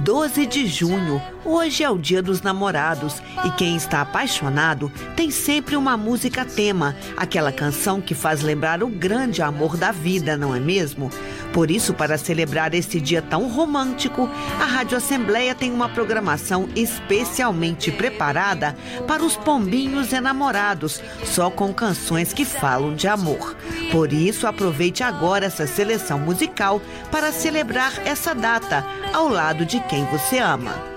12 de junho, hoje é o Dia dos Namorados e quem está apaixonado tem sempre uma música tema, aquela canção que faz lembrar o grande amor da vida, não é mesmo? Por isso, para celebrar esse dia tão romântico, a Rádio Assembleia tem uma programação especialmente preparada para os pombinhos enamorados, só com canções que falam de amor. Por isso, aproveite agora essa seleção musical para celebrar essa data ao lado de quem você ama.